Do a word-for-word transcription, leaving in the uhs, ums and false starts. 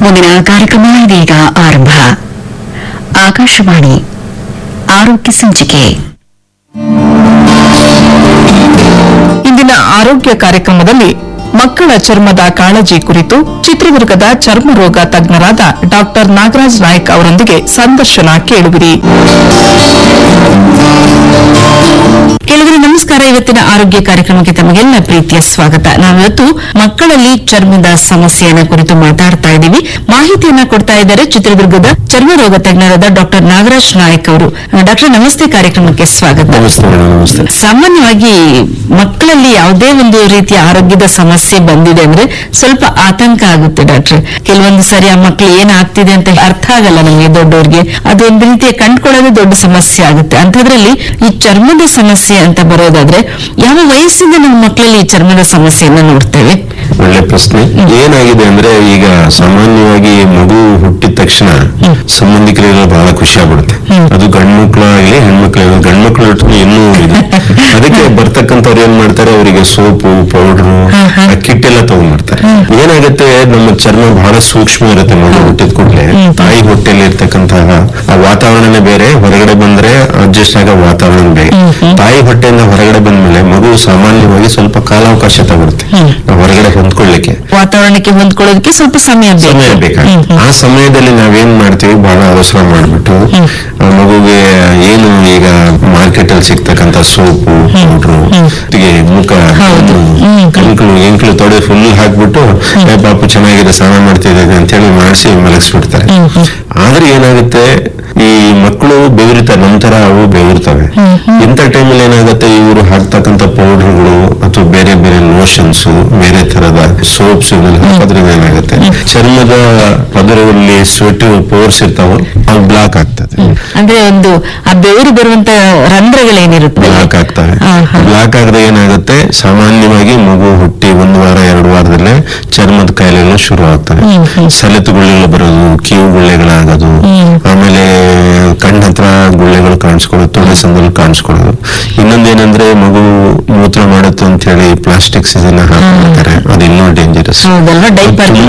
ಮುಂದಿನ ಕಾರ್ಯಕ್ರಮ ಇದೀಗ ಆರಂಭ. ಆಕಾಶವಾಣಿ ಆರೋಗ್ಯ ಸಂಚಿಕೆ. ಇಂದಿನ ಆರೋಗ್ಯ ಕಾರ್ಯಕ್ರಮದಲ್ಲಿ ಮಕ್ಕಳ ಚರ್ಮದ ಕಾಳಜಿ ಕುರಿತು ಚಿತ್ರದುರ್ಗದ ಚರ್ಮ ರೋಗ ತಜ್ಞರಾದ ಡಾಕ್ಟರ್ ನಾಗರಾಜ್ ನಾಯ್ಕ್ ಅವರೊಂದಿಗೆ ಸಂದರ್ಶನ ಕೇಳುವಿರಿ. ಕೆಲವರಿಗೆ ನಮಸ್ಕಾರ. ಇವತ್ತಿನ ಆರೋಗ್ಯ ಕಾರ್ಯಕ್ರಮಕ್ಕೆ ತಮಗೆಲ್ಲ ಪ್ರೀತಿಯ ಸ್ವಾಗತ. ನಾವಿವತ್ತು ಮಕ್ಕಳಲ್ಲಿ ಚರ್ಮದ ಸಮಸ್ಯೆಯನ್ನ ಕುರಿತು ಮಾತಾಡ್ತಾ ಇದ್ದೀವಿ. ಮಾಹಿತಿಯನ್ನ ಕೊಡ್ತಾ ಇದ್ದಾರೆ ಚಿತ್ರದುರ್ಗದ ಚರ್ಮ ರೋಗ ತಜ್ಞರಾದ ಡಾಕ್ಟರ್ ನಾಗರಾಜ್ ನಾಯ್ಕ್ ಅವರು. ಡಾಕ್ಟರ್ ನಮಸ್ತೆ, ಕಾರ್ಯಕ್ರಮಕ್ಕೆ ಸ್ವಾಗತ. ಸಾಮಾನ್ಯವಾಗಿ ಮಕ್ಕಳಲ್ಲಿ ಯಾವುದೇ ಒಂದು ರೀತಿಯ ಆರೋಗ್ಯದ ಸಮಸ್ಯೆ ಬಂದಿದೆ ಅಂದ್ರೆ ಸ್ವಲ್ಪ ಆತಂಕ ಆಗುತ್ತೆ ಡಾಕ್ಟರ್. ಕೆಲವೊಂದು ಸರಿ ಆ ಮಕ್ಕಳು ಏನಾಗ್ತಿದೆ ಅಂತ ಅರ್ಥ ಆಗಲ್ಲ ನಮಗೆ ದೊಡ್ಡವ್ರಿಗೆ. ಅದೊಂದು ರೀತಿಯ ಕಂಡುಕೊಳ್ಳೋದೇ ದೊಡ್ಡ ಸಮಸ್ಯೆ ಆಗುತ್ತೆ. ಅಂಥದ್ರಲ್ಲಿ ಈ ಚರ್ಮದ ಸಮಸ್ಯೆ ಅಂತ ಬರೋದಾದ್ರೆ ಯಾವ ವಯಸ್ಸಿಂದ ನಮ್ಮ ಮಕ್ಕಳಲ್ಲಿ ಈ ಚರ್ಮದ ಸಮಸ್ಯೆಯನ್ನ ನೋಡ್ತೇವೆ? ಒಳ್ಳೆ ಪ್ರಶ್ನೆ. ಏನಾಗಿದೆ ಅಂದ್ರೆ ಈಗ ಸಾಮಾನ್ಯವಾಗಿ ಮಗು ಹುಟ್ಟಿದ ತಕ್ಷಣ ಸಂಬಂಧಿಕರಿಗೆಲ್ಲ ಬಹಳ ಖುಷಿ ಆಗ್ಬಿಡುತ್ತೆ. ಅದು ಗಂಡು ಮಕ್ಕಳು ಆಗಲಿ ಹೆಣ್ಮಕ್ಳು. ಗಂಡು ಮಕ್ಕಳು ಇನ್ನೂ ಇದೆ. ಅದಕ್ಕೆ ಬರ್ತಕ್ಕಂಥವ್ರು ಏನ್ ಮಾಡ್ತಾರೆ, ಅವರಿಗೆ ಸೋಪು ಪೌಡ್ರು ಕಿಟ್ ಎಲ್ಲ ತಗೊಂಡ್ಬಿಡ್ತಾರೆ. ಏನಾಗುತ್ತೆ, ನಮ್ಮ ಚರ್ಮ ಬಹಳ ಸೂಕ್ಷ್ಮ ಇರುತ್ತೆ. ಮಗು ಹುಟ್ಟಿದ ಕೂಡಲೇ ತಾಯಿ ಹೊಟ್ಟೆಯಲ್ಲಿ ಇರ್ತಕ್ಕಂತಹ ಆ ವಾತಾವರಣನೇ ಬೇರೆ, ಹೊರಗಡೆ ಬಂದ್ರೆ ಅಡ್ಜಸ್ಟ್ ಆಗೋ ವಾತಾವರಣ ಬೇರೆ. ತಾಯಿ ಹೊಟ್ಟೆಯಿಂದ ಹೊರಗಡೆ ಬಂದ್ಮೇಲೆ ಮಗು ಸಾಮಾನ್ಯವಾಗಿ ಸ್ವಲ್ಪ ಕಾಲಾವಕಾಶ ತಗೊಳುತ್ತೆ ಹೊರಗಡೆ ಹೊಂದ್ಕೊಳ್ಳಿಕ್ಕೆ, ವಾತಾವರಣಕ್ಕೆ ಹೊಂದ್ಕೊಳ್ಳೋದಕ್ಕೆ ಸ್ವಲ್ಪ ಸಮಯ ಸಮಯ ಬೇಕಾಗುತ್ತೆ. ಆ ಸಮಯದಲ್ಲಿ ನಾವೇನ್ ಮಾಡ್ತೀವಿ, ಬಹಳ ಅವಸರ ಮಾಡ್ಬಿಟ್ಟು ಮಗುಗೆ ಏನು ಈಗ ಮಾರ್ಕೆಟ್ ಅಲ್ಲಿ ಸಿಗ್ತಕ್ಕಂತ ಸೋಪು ಪೌಡ್ರು ಮುಖ ಕಂಕಳು ಎಂಕ್ಳು ತೊಡೆ ಫುಲ್ ಹಾಕ್ಬಿಟ್ಟು ಪಾಪು ಚೆನ್ನಾಗಿದೆ ಸ್ನಾನ ಮಾಡ್ತಿದ್ದೇನೆ ಅಂತ ಹೇಳಿ ಮಾಡಿಸಿ ಮಲಗಿಸ್ಬಿಡ್ತಾರೆ. ಆದ್ರೆ ಏನಾಗುತ್ತೆ, ಈ ಮಕ್ಕಳು ಬೆವರಿತಾರೆ, ನಂತರ ಅವು ಬೆವರ್ತವೆ. ಇಂಥ ಟೈಮಲ್ಲಿ ಏನಾಗುತ್ತೆ, ಇವರು ಹಾಕ್ತಕ್ಕಂಥ ಪೌಡರ್ಗಳು ಅಥವಾ ಬೇರೆ ಬೇರೆ ಲೋಷನ್ಸ್, ಬೇರೆ ತರದ ಸೋಪ್ಸ್ ಹಾಕೋದ್ರಿಂದ ಏನಾಗುತ್ತೆ, ಚರ್ಮದ ಪದರದಲ್ಲಿ ಸ್ವೆಟ್ ಪೋರ್ಸ್ ಇರ್ತಾವ, ಅವು ಬ್ಲಾಕ್ ಆಗ್ತದೆ. ಅಂದ್ರೆ ಒಂದು ಆ ಬೆವರು ಬರುವಂತ ರಂಧ್ರಗಳೇನಿರುತ್ತೆ ಬ್ಲಾಕ್ ಆಗ್ತವೆ. ಬ್ಲಾಕ್ ಆದ್ರೆ ಏನಾಗುತ್ತೆ, ಸಾಮಾನ್ಯವಾಗಿ ಮಗು ಹುಟ್ಟಿ ಒಂದು ವಾರ ಎರಡು ವಾರದಲ್ಲೇ ಚರ್ಮದ ಕಾಯಿಲೆಗಳು ಶುರು ಆಗ್ತವೆ. ಸೆಳೆತ ಗುಳ್ಳೆಗಳು ಬರೋದು, ಕಿವು ಗುಳ್ಳೆಗಳಾಗೋದು, ಆಮೇಲೆ ಕಣ್ಣ ಹತ್ರ ಗುಳ್ಳೆಗಳು ಕಾಣಿಸ್ಕೊಳ್ಳೋದು, ತೊಡೆ ಸಂದಲ್ಲಿ ಕಾಣಿಸ್ಕೊಳ್ಳೋದು. ಇನ್ನೊಂದೇನಂದ್ರೆ ಮಗು ಮೂತ್ರ ಮಾಡುತ್ತೆ ಅಂತ ಹೇಳಿ ಪ್ಲಾಸ್ಟಿಕ್ ಇದನ್ನ ಹಾಕ್ತಾರೆ, ಅದು ಇನ್ನೂ ಡೇಂಜರಸ್.